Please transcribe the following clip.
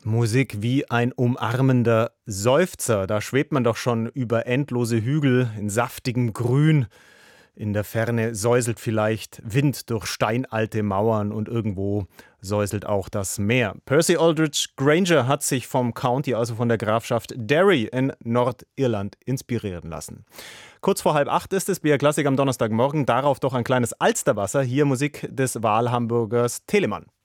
Musik wie ein umarmender Seufzer. Da schwebt man doch schon über endlose Hügel in saftigem Grün. In der Ferne säuselt vielleicht Wind durch steinalte Mauern und irgendwo säuselt auch das Meer. Percy Aldridge Granger hat sich vom County, also von der Grafschaft Derry in Nordirland, inspirieren lassen. Kurz vor 7:30 ist es, BR Klassik am Donnerstagmorgen. Darauf doch ein kleines Alsterwasser. Hier Musik des Wahlhamburgers Telemann.